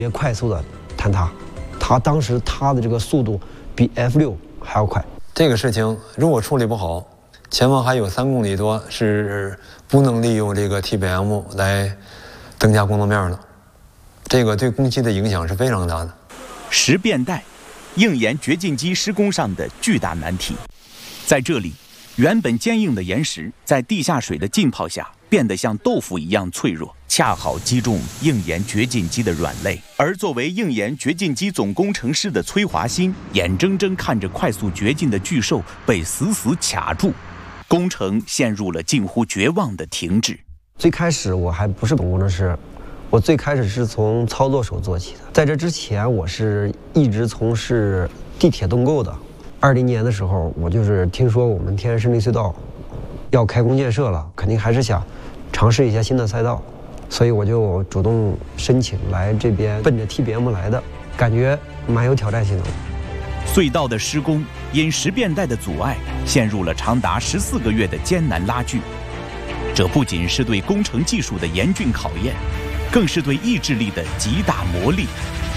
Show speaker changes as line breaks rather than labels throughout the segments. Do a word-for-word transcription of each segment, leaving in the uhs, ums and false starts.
别快速的坍塌，它当时塌的这个速度比 F 六还要快。
这个事情如果处理不好，前方还有三公里多是不能利用这个 T B M 来增加工作面了，这个对工期的影响是非常大的。
石变带，硬岩掘进机施工上的巨大难题，在这里，原本坚硬的岩石在地下水的浸泡下变得像豆腐一样脆弱，恰好击中硬岩掘进机的软肋。而作为硬岩掘进机总工程师的崔华新，眼睁睁看着快速掘进的巨兽被死死卡住，工程陷入了近乎绝望的停滞。
最开始我还不是总工程师，我最开始是从操作手做起的。在这之前，我是一直从事地铁动构的。二零年的时候，我就是听说我们天然森林隧道要开工建设了，肯定还是想尝试一下新的赛道，所以我就主动申请来这边，奔着 T B M 来的，感觉蛮有挑战性的。
隧道的施工因石变带的阻碍，陷入了长达十四个月的艰难拉锯。这不仅是对工程技术的严峻考验，更是对意志力的极大磨砺。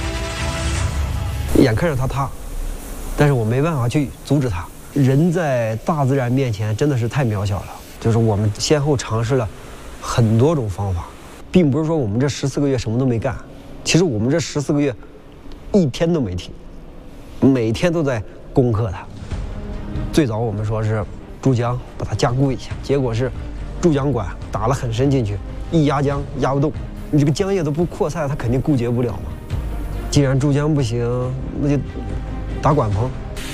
眼看着它塌，但是我没办法去阻止它。人在大自然面前真的是太渺小了。就是我们先后尝试了很多种方法，并不是说我们这十四个月什么都没干。其实我们这十四个月一天都没停，每天都在攻克它。最早我们说是注浆，把它加固一下，结果是注浆管打了很深进去，一压浆压不动，你这个浆液都不扩散，它肯定固结不了嘛。既然注浆不行，那就打管棚，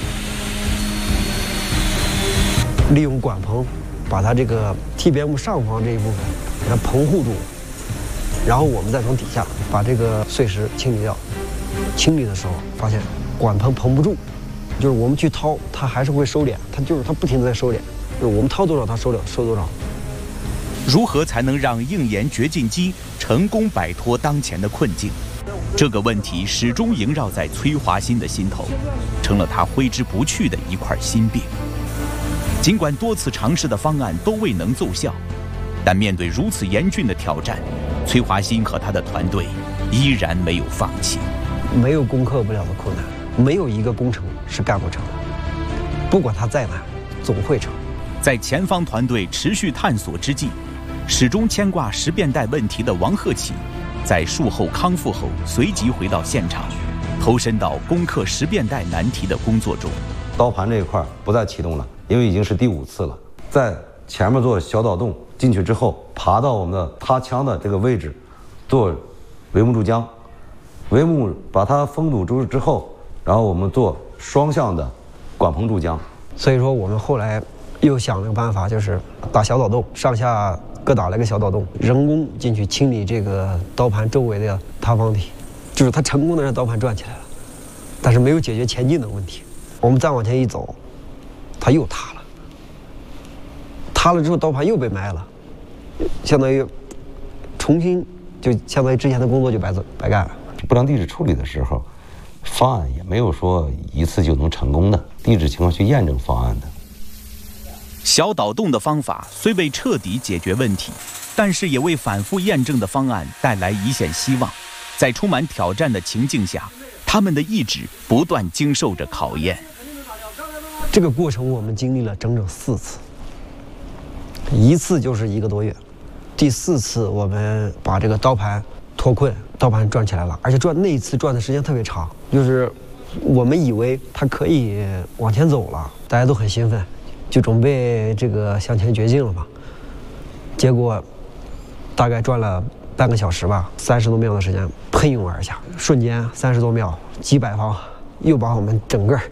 利用管棚把它这个 T B M 上方这一部分给它棚护住，然后我们再从底下把这个碎石清理掉。清理的时候发现管棚棚不住，就是我们去掏，它还是会收敛，它就是它不停地在收敛，就是我们掏多少它收了收多少。
如何才能让硬岩掘进机成功摆脱当前的困境？这个问题始终萦绕在崔华新的心头，成了他挥之不去的一块心病。尽管多次尝试的方案都未能奏效，但面对如此严峻的挑战，崔华新和他的团队依然没有放弃。
没有攻克不了的困难，没有一个工程是干不成的，不管它再难，总会成。
在前方团队持续探索之际，始终牵挂石变带问题的王鹤启，在术后康复后随即回到现场，投身到攻克石变带难题的工作中。
刀盘这一块不再启动了，因为已经是第五次了。在前面做小导洞进去之后，爬到我们的塌腔的这个位置，做帷幕注浆，帷幕把它封堵住之后，然后我们做双向的管棚注浆。
所以说我们后来又想了个办法，就是打小导洞，上下各打了一个小导洞，人工进去清理这个刀盘周围的塌方体，就是它成功的让刀盘转起来了，但是没有解决前进的问题。我们再往前一走，它又塌了，塌了之后刀盘又被埋了，相当于重新就相当于之前的工作就白做白干了。
不良地质处理的时候，方案也没有说一次就能成功的，地质情况去验证方案的。
小导洞的方法虽未彻底解决问题，但是也为反复验证的方案带来一线希望。在充满挑战的情境下，他们的意志不断经受着考验。
这个过程我们经历了整整四次，一次就是一个多月，第四次我们把这个刀盘脱困，刀盘转起来了，而且转那一次转的时间特别长，就是我们以为它可以往前走了，大家都很兴奋，就准备这个向前掘进了嘛。结果大概转了半个小时吧，三十多秒的时间喷涌而下，瞬间三十多秒，几百方又把我们整个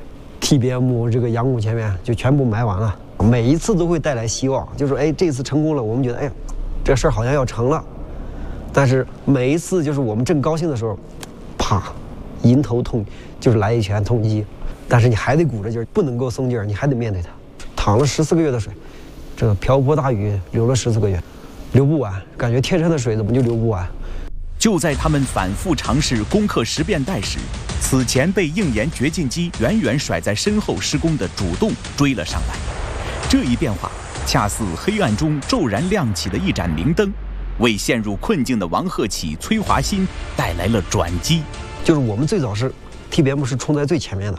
T B M 这个阳谷前面就全部埋完了。每一次都会带来希望，就是哎这次成功了，我们觉得哎这事儿好像要成了。但是每一次就是我们正高兴的时候，啪，迎头痛，就是来一拳痛击。但是你还得鼓着劲儿，不能够松劲儿，你还得面对它。淌了十四个月的水，这个瓢泼大雨流了十四个月，流不完，感觉天山的水怎么就流不完？
就在他们反复尝试攻克石变带时，此前被硬岩掘进机远远甩在身后施工的主动追了上来。这一变化，恰似黑暗中骤然亮起的一盏明灯， 为陷入困境的王鹤启、崔华新带来了转机。
就是我们最早是 T B M 是冲在最前面的，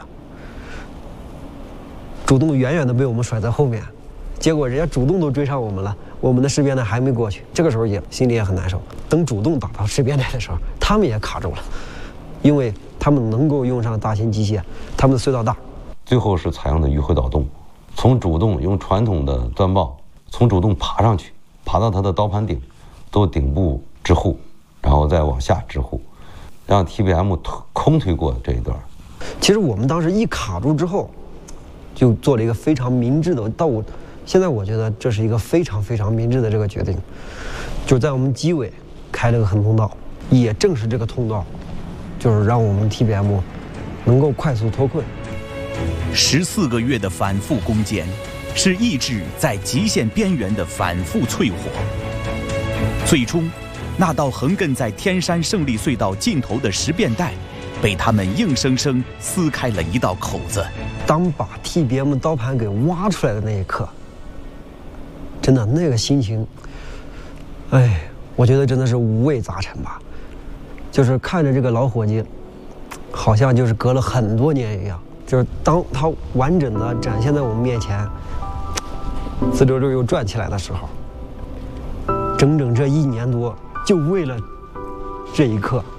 主动远远的被我们甩在后面，结果人家主动都追上我们了，我们的试编带还没过去，这个时候也心里也很难受。等主动打到试编带的时候，他们也卡住了，因为他们能够用上大型机械，他们的隧道大。
最后是采用的迂回导动，从主动用传统的钻爆，从主动爬上去，爬到它的刀盘顶，做顶部支护，然后再往下支护，让 T B M 空推过这一段。
其实我们当时一卡住之后，就做了一个非常明智的，到我现在我觉得这是一个非常非常明智的这个决定，就是在我们机尾开了个横通道，也正是这个通道，就是让我们 T B M 能够快速脱困。
十四个月的反复攻坚，是意志在极限边缘的反复淬火。最终，那道横亘在天山胜利隧道尽头的石便带，被他们硬生生撕开了一道口子。
当把 T B M 刀盘给挖出来的那一刻，真的那个心情，哎，我觉得真的是五味杂陈吧。就是看着这个老伙计，好像就是隔了很多年一样。就是当他完整的展现在我们面前，滋溜溜又转起来的时候，整整这一年多，就为了这一刻，